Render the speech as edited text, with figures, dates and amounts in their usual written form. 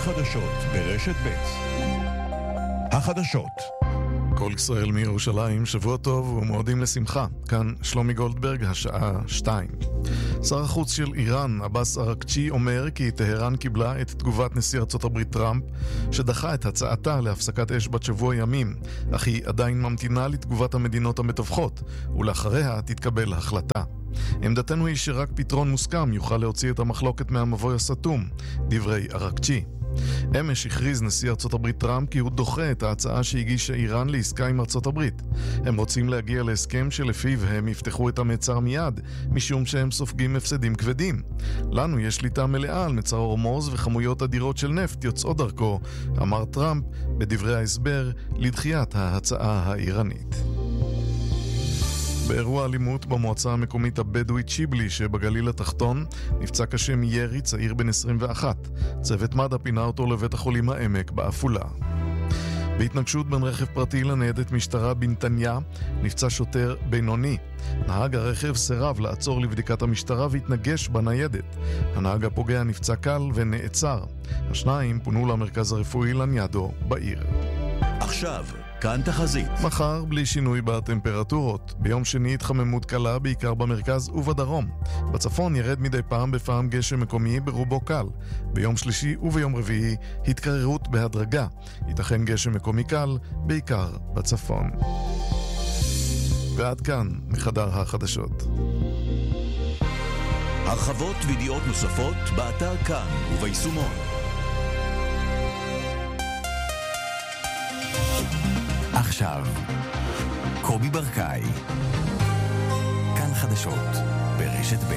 החדשות ברשת ב'. החדשות. כל ישראל מירושלים, שבוע טוב ומועדים לשמחה. כאן שלומי גולדברג, השעה 2. שר החוץ של איראן, עבאס אראקצ'י, אומר כי טהרן קיבלה את תגובת נשיא ארצות הברית טראמפ, שדחה את הצעתה להפסקת אש בת שבוע ימים, אך היא עדיין ממתינה לתגובת המדינות המתווכות, ולאחריה תתקבל החלטה. עמדתנו היא שרק פתרון מוסכם יוכל להוציא את המחלוקת מהמבוי הסתום, דברי אראקצ'י. אמש הכריז נשיא ארצות הברית טראמפ כי הוא דוחה את ההצעה שהגישה איראן לעסקה עם ארצות הברית. הם רוצים להגיע להסכם שלפיו הם יפתחו את המצר מיד, משום שהם סופגים הפסדים כבדים. לנו יש שליטה מלאה על מצר הורמוז וכמויות אדירות של נפט יוצאות דרכו, אמר טראמפ בדברי ההסבר לדחיית ההצעה האיראנית. באירוע אלימות במועצה המקומית הבדואית שיבלי שבגליל התחתון נפצע קשה מירי צעיר בן 21. צוות מד"א פינה אותו לבית החולים העמק בעפולה. בהתנגשות בין רכב פרטי לניידת משטרה בנתניה נפצע שוטר בינוני. נהג הרכב סירב לעצור לבדיקת המשטרה והתנגש בניידת. הנהג הפוגע נפצע קל ונעצר. השניים פונו למרכז הרפואי לניאדו בעיר. עכשיו כאן תחזית. מחר בלי שינוי בטמפרטורות. ביום שני התחממות קלה בעיקר במרכז ובדרום. בצפון ירד מדי פעם בפעם גשם מקומי ברובו קל. ביום שלישי וביום רביעי התקררות בהדרגה. ייתכן גשם מקומי קל בעיקר בצפון. ועד כאן מחדר החדשות. הרחבות וידיעות נוספות באתר כאן וביישומון. עכשיו, קובי ברקאי. כאן חדשות ברשת ב'.